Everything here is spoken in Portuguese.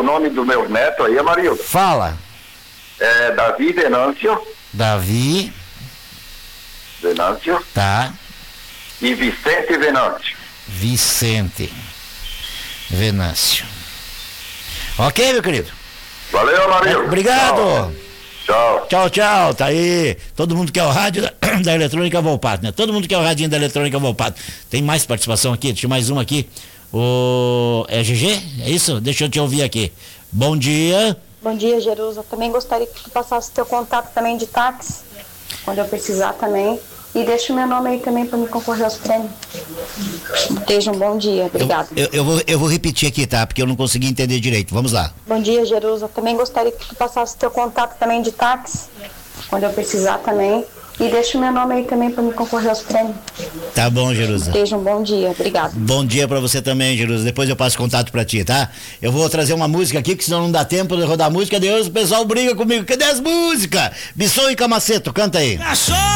nome do meu neto aí, Amarildo. Fala. É Davi Venâncio. Davi. Venâncio. Tá. E Vicente Venâncio. Vicente Venâncio. Ok, meu querido? Valeu, Amarildo. Obrigado. Tchau. Tchau, tchau. Tá aí. Todo mundo quer o rádio da Eletrônica Volpato, né? Todo mundo quer o radinho da Eletrônica Volpato. Tem mais participação aqui? Deixa eu mais uma aqui. É GG? É isso? Deixa eu te ouvir aqui. Bom dia. Bom dia, Jerusa. Também gostaria que tu passasse teu contato também de táxi, quando eu precisar também. E deixa o meu nome aí também para me concorrer aos prêmios. Desejo um bom dia. Obrigado. Eu vou repetir aqui, tá? Porque eu não consegui entender direito. Vamos lá. Bom dia, Jerusa. Também gostaria que tu passasse teu contato também de táxi, quando eu precisar também. E deixa o meu nome aí também para me concorrer aos prêmios. Tá bom, Jerusa. Desejo um bom dia. Obrigado. Bom dia pra você também, Jerusa. Depois eu passo contato pra ti, tá? Eu vou trazer uma música aqui, que senão não dá tempo de rodar música. Deus, o pessoal briga comigo. Cadê as músicas? Bissou e Camaceto, canta aí.